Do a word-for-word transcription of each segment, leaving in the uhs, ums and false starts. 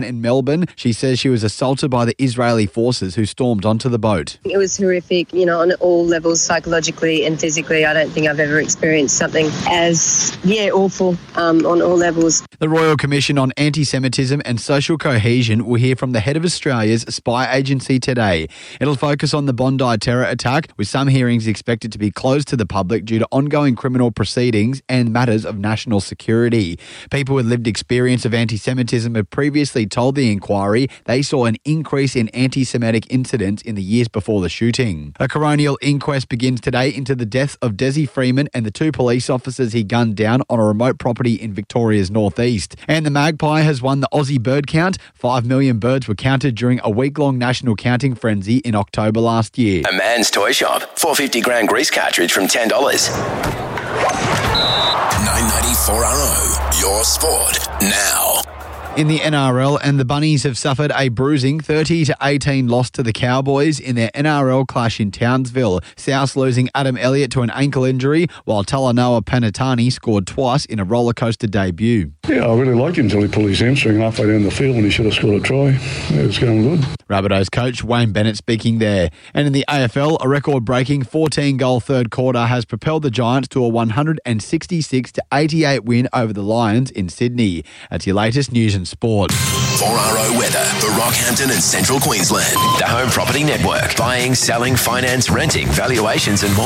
In Melbourne, she says she was assaulted by the Israeli forces who stormed onto the boat. It was horrific, you know, on all levels, psychologically and physically. I don't think I've ever experienced something as, yeah, awful um, on all levels. The Royal Commission on Anti-Semitism and Social Cohesion will hear from the head of Australia's spy agency today. It'll focus on the Bondi terror attack, with some hearings expected to be closed to the public due to ongoing criminal proceedings and matters of national security. People with lived experience of anti-Semitism have previously told the inquiry they saw an increase in anti-Semitic incidents in the years before the shooting. A coronial inquest begins today into the deaths of Desi Freeman and the two police officers he gunned down on a remote property in Victoria's northeast. And the Magpie has won the Aussie bird count. Five million birds were counted during a week-long national counting frenzy in October last year. A Man's Toy Shop. four hundred fifty gram grease cartridge from ten dollars. nine ninety-four R O. Your sport now. In the N R L, and the Bunnies have suffered a bruising thirty to eighteen loss to the Cowboys in their N R L clash in Townsville. South losing Adam Elliott to an ankle injury, while Talanoa Panatani scored twice in a rollercoaster debut. Yeah, I really liked him until he pulled his hamstring halfway down the field when he should have scored a try. It was going good. Rabbitohs coach Wayne Bennett speaking there. And in the A F L, a record-breaking fourteen-goal third quarter has propelled the Giants to a one hundred sixty-six to eighty-eight win over the Lions in Sydney. That's your latest news and sport. four R O weather for Rockhampton and Central Queensland. The Home Property Network. Buying, selling, finance, renting, valuations and more.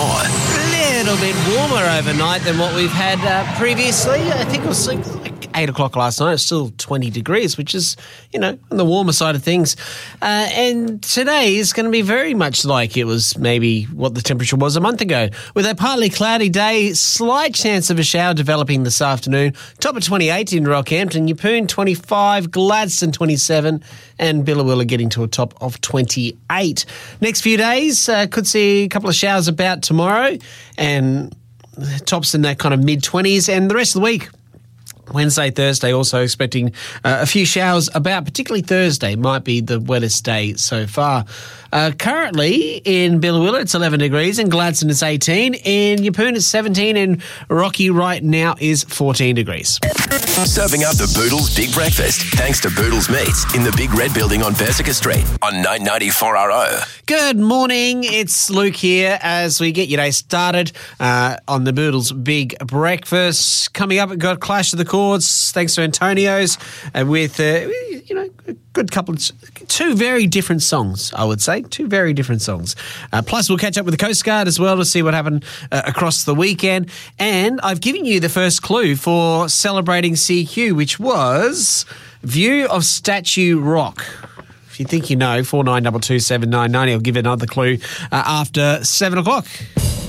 A little bit warmer overnight than what we've had uh, previously. I think it was like eight o'clock last night. It's still twenty degrees, which is, you know, on the warmer side of things. Uh, and today is going to be very much like it was maybe what the temperature was a month ago, with a partly cloudy day, slight chance of a shower developing this afternoon. Top of twenty-eight in Rockhampton, Yeppoon twenty-five, Gladstone twenty-seven, and Billawilla getting to a top of twenty-eight. Next few days, uh, could see a couple of showers about tomorrow, and tops in that kind of mid-twenties, and the rest of the week. Wednesday, Thursday, also expecting uh, a few showers about, particularly Thursday, might be the wettest day so far. Uh, currently in Billawilla, it's eleven degrees, in Gladstone it's eighteen, in Yeppoon it's seventeen, and Rocky right now is fourteen degrees. Serving up the Boodles Big Breakfast, thanks to Boodles Meats in the Big Red Building on Persica Street on nine ninety-four R O. Good morning, it's Luke here as we get your day started uh, on the Boodles Big Breakfast. Coming up, we've got Clash of the Chords, thanks to Antonio's, uh, with, uh, you know, a good couple of, two very different songs, I would say, two very different songs. Uh, plus, we'll catch up with the Coast Guard as well to see what happened uh, across the weekend. And I've given you the first clue for celebrating C Q, which was View of Statue Rock. If you think you know, four nine two two seven nine nine, I'll give you another clue uh, after seven o'clock.